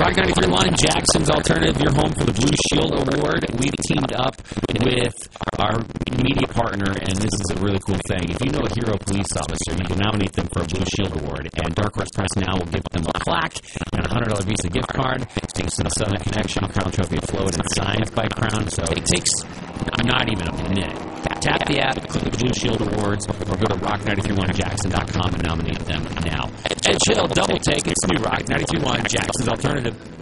Rock 93.1, Jackson's Alternative, your home for the Blue Shield Award. We've teamed up with our media partner, and this is a really cool thing. If you know a hero police officer, you can nominate them for a Blue Shield Award, and Dark Horse Press now will give them a plaque and a $100 Visa gift card thanks to the Southern Connection, Crown Trophy Float, and signed by Crown. So it takes not even a minute. Tap the app, click the Blue Shield Awards, or go to rock931jackson.com and nominate them now. Ed Chill, Double Take, it's new Rock 93.1, Jackson's Alternative.